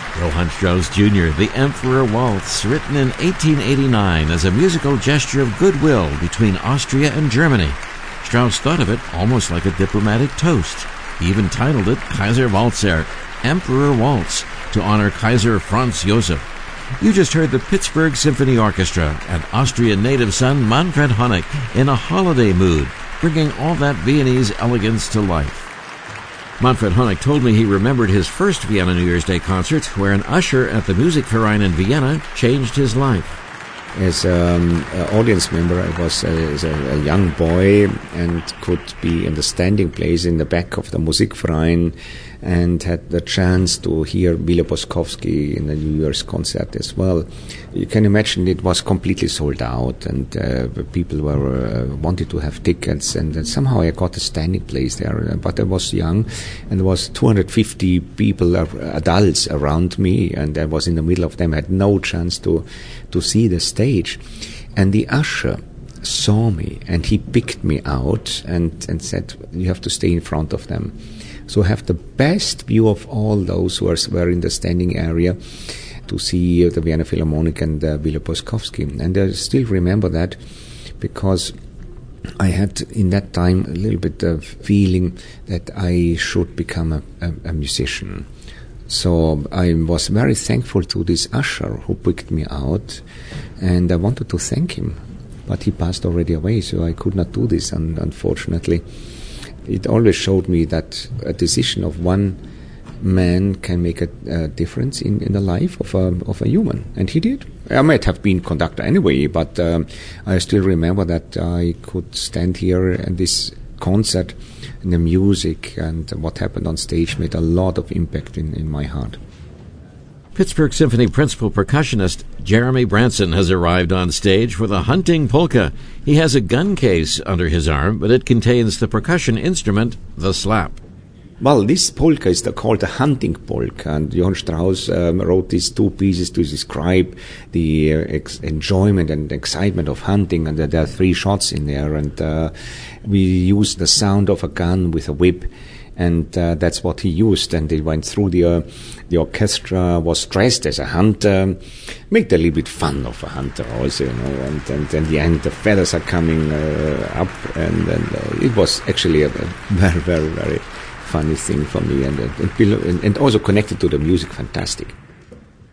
Johann Strauss Jr., The Emperor Waltz, written in 1889 as a musical gesture of goodwill between Austria and Germany. Strauss thought of it almost like a diplomatic toast. He even titled it Kaiser Walzer, Emperor Waltz, to honor Kaiser Franz Josef. You just heard the Pittsburgh Symphony Orchestra and Austrian native son Manfred Honeck in a holiday mood, bringing all that Viennese elegance to life. Manfred Honeck told me he remembered his first Vienna New Year's Day concert, where an usher at the Musikverein in Vienna changed his life. As an audience member, I was a young boy and could be in the standing place in the back of the Musikverein and had the chance to hear Wille Boskowski in the New Year's concert as well. You can imagine it was completely sold out, and people were wanted to have tickets, and somehow I got a standing place there. But I was young, and there was 250 people, adults around me, and I was in the middle of them. I had no chance to see the stage, and the usher saw me, and he picked me out and said, "You have to stay in front of them." So have the best view of all those who were in the standing area to see the Vienna Philharmonic and Wille Boskowski. And I still remember that because I had in that time a little bit of feeling that I should become a musician. So I was very thankful to this usher who picked me out, and I wanted to thank him. But he passed already away, so I could not do this, unfortunately. It always showed me that a decision of one man can make a difference in the life of a human, and he did. I might have been conductor anyway, but I still remember that I could stand here and this concert and the music and what happened on stage made a lot of impact in my heart. Pittsburgh Symphony principal percussionist Jeremy Branson has arrived on stage with a hunting polka. He has a gun case under his arm, but it contains the percussion instrument, the slap. Well, this polka is called the hunting polka, and Johann Strauss wrote these two pieces to describe the enjoyment and excitement of hunting, and there are three shots in there, and we use the sound of a gun with a whip. And that's what he used, and he went through the orchestra, was dressed as a hunter, made a little bit fun of a hunter also, you know, and in the end the feathers are coming up, and it was actually a very, very, very funny thing for me, and also connected to the music, fantastic.